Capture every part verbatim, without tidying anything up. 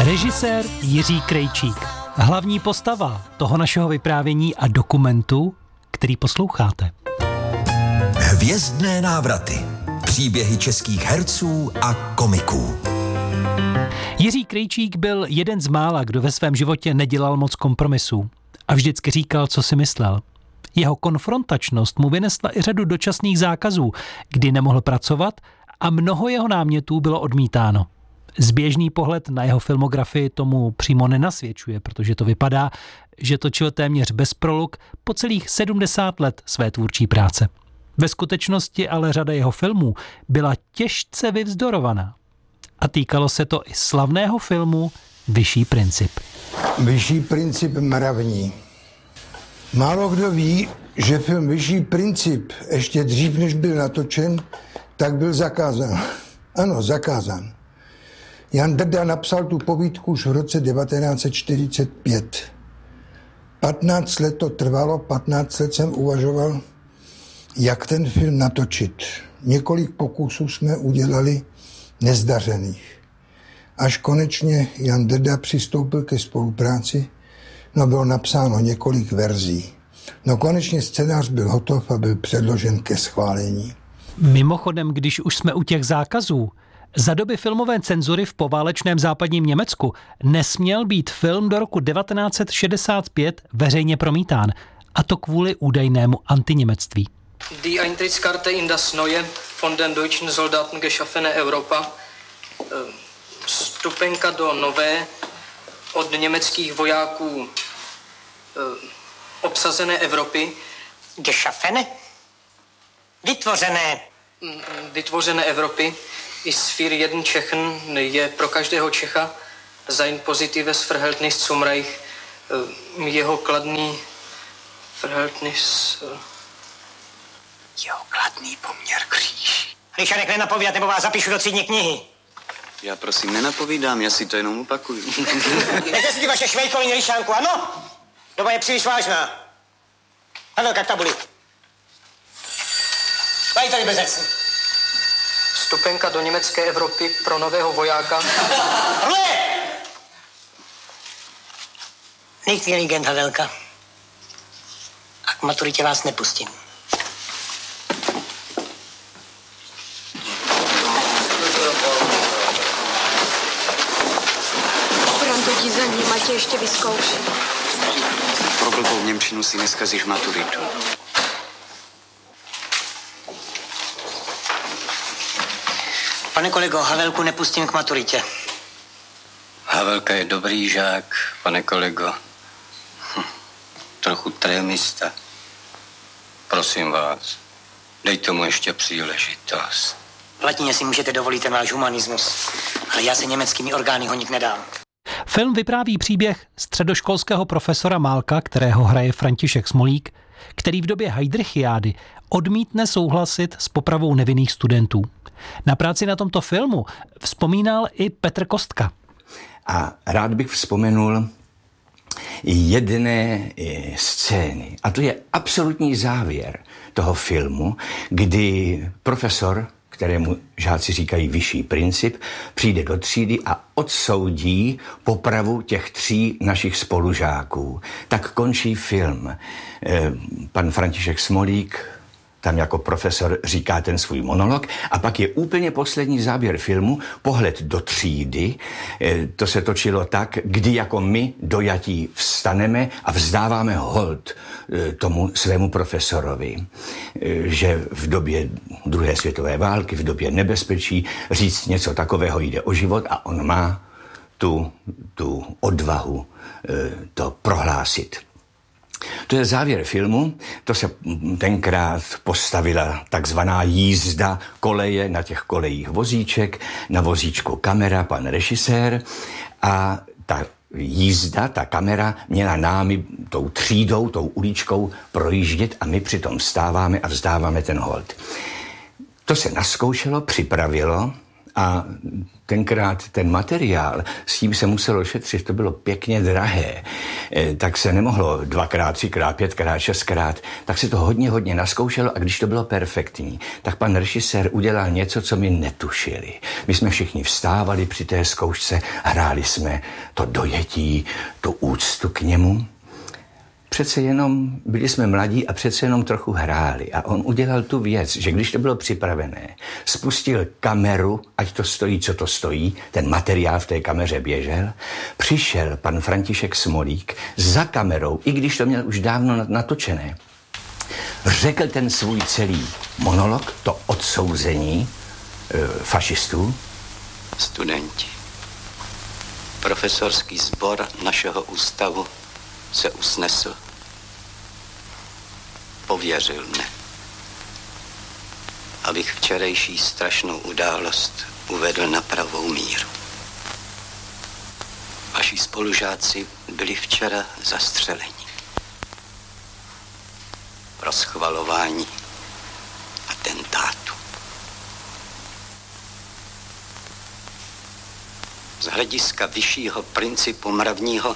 Režisér Jiří Krejčík. Hlavní postava toho našeho vyprávění a dokumentu, který posloucháte. Hvězdné návraty. Příběhy českých herců a komiků. Jiří Krejčík byl jeden z mála, kdo ve svém životě nedělal moc kompromisů a vždycky říkal, co si myslel. Jeho konfrontačnost mu vynesla i řadu dočasných zákazů, kdy nemohl pracovat a mnoho jeho námětů bylo odmítáno. Zběžný pohled na jeho filmografii tomu přímo nenasvědčuje, protože to vypadá, že točil téměř bez proluk po celých sedmdesát let své tvůrčí práce. Ve skutečnosti ale řada jeho filmů byla těžce vyvzdorovaná. A týkalo se to i slavného filmu Vyšší princip. Vyšší princip mravní. Málo kdo ví, že film Vyšší princip ještě dřív, než byl natočen, tak byl zakázán. Ano, zakázán. Jan Drda napsal tu povídku už v roce devatenáct set čtyřicet pět. patnáct let to trvalo, patnáct let jsem uvažoval, jak ten film natočit. Několik pokusů jsme udělali nezdařených. Až konečně Jan Drda přistoupil ke spolupráci, no bylo napsáno několik verzí. No konečně scénář byl hotov a byl předložen ke schválení. Mimochodem, když už jsme u těch zákazů, za doby filmové cenzury v poválečném západním Německu nesměl být film do roku devatenáct set šedesát pět veřejně promítán, a to kvůli údajnému antiněmectví. Die Eintrittskarte in das neue von den deutschen Soldaten geschaffene Europa. Vstupenka do nové od německých vojáků obsazené Evropy. Geschaffene? Vytvořené. Vytvořené Evropy. Ist für jeden Tschechen, je pro každého Čecha sein positives Verhältnis zum Reich, jeho kladný Verhältnis. Jeho kladný poměr k říši. Ryšanek, nenapovídat, nebo vás zapíšu do třídní knihy. Já prosím nenapovídám, já si to jenom opakuju. Nechte si ty vaše švejkoviny, Ryšánku, ano? Doba je příliš vážná. Havelka k tabuli. Daj tady bezec. Vstupenka do německé Evropy pro nového vojáka. Rule! Nicht diligent, Havelka. A k maturitě vás nepustím. Franto ti za ním, ať tě ještě vyzkouší. Pro blbou němčinu si neskazíš maturitu. Pane kolego, Havelku nepustím k maturitě. Havelka je dobrý žák, pane kolego. Hm, trochu trémista. Prosím vás, dej tomu ještě příležitost. V latině si můžete dovolit ten váš humanismus, ale já se německými orgány honit nedám. Film vypráví příběh středoškolského profesora Málka, kterého hraje František Smolík, který v době Heydrichiády odmítne souhlasit s popravou nevinných studentů. Na práci na tomto filmu vzpomínal i Petr Kostka. A rád bych vzpomenul jedné scény. A to je absolutní závěr toho filmu, kdy profesor, kterému žáci říkají Vyšší princip, přijde do třídy a odsoudí popravu těch tří našich spolužáků. Tak končí film. Pan František Smolík tam jako profesor říká ten svůj monolog a pak je úplně poslední záběr filmu, pohled do třídy. To se točilo tak, kdy jako my dojatí vstaneme a vzdáváme hold tomu svému profesorovi, že v době druhé světové války, v době nebezpečí říct něco takového jde o život a on má tu, tu odvahu to prohlásit. To je závěr filmu, to se tenkrát postavila takzvaná jízda koleje, na těch kolejích vozíček, na vozíčku kamera, pan režisér a ta jízda, ta kamera měla námi tou třídou, tou uličkou projíždět a my přitom vstáváme a vzdáváme ten hold. To se naskoušelo, připravilo A tenkrát ten materiál, s tím se muselo šetřit, to bylo pěkně drahé, e, tak se nemohlo dvakrát, třikrát, pětkrát, šestkrát, tak se to hodně, hodně naskoušelo a když to bylo perfektní, tak pan režisér udělal něco, co my netušili. My jsme všichni vstávali při té zkoušce, hráli jsme to dojetí, tu úctu k němu. Přece jenom byli jsme mladí a přece jenom trochu hráli. A on udělal tu věc, že když to bylo připravené, spustil kameru, ať to stojí, co to stojí, ten materiál v té kameře běžel, přišel pan František Smolík za kamerou, i když to měl už dávno natočené, řekl ten svůj celý monolog, to odsouzení e, fašistů. Studenti, profesorský sbor našeho ústavu se usnesl, pověřil mne, abych včerejší strašnou událost uvedl na pravou míru. Vaši spolužáci byli včera zastřeleni. Pro schvalování atentátu. Z hlediska vyššího principu mravního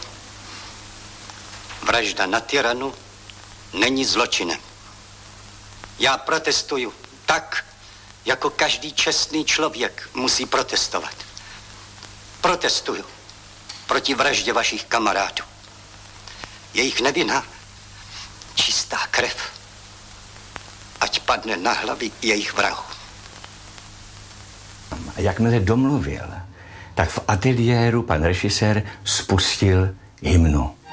vražda na tyranu není zločinem. Já protestuju tak, jako každý čestný člověk musí protestovat. Protestuju proti vraždě vašich kamarádů. Jejich nevina, čistá krev, ať padne na hlavy jejich vrahů. A jakmile domluvil, tak v ateliéru pan režisér spustil hymnu.